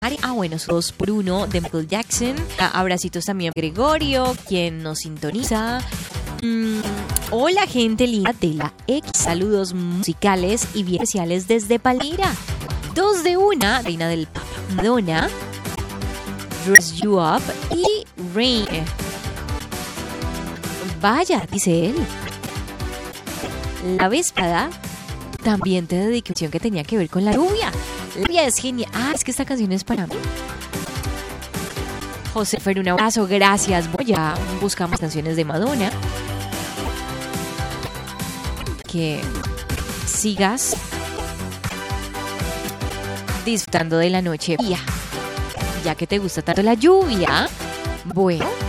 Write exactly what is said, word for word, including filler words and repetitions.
Ah, bueno, dos por uno de Michael Jackson. Ah, abracitos también a Gregorio, quien nos sintoniza. Mm, hola, gente linda de la X. Saludos musicales y bien especiales desde Palmira. Dos de una, Reina del Pop, Madonna, Dress You Up y Rain. Vaya, dice él. La vez pasada también te dediqué una canción que tenía que ver con la lluvia. La lluvia es genial. Ah, es que esta canción es para mí. José Fer, un abrazo, gracias. Ya buscamos canciones de Madonna. Que sigas disfrutando de la noche. Ya, ya que te gusta tanto la lluvia. Bueno.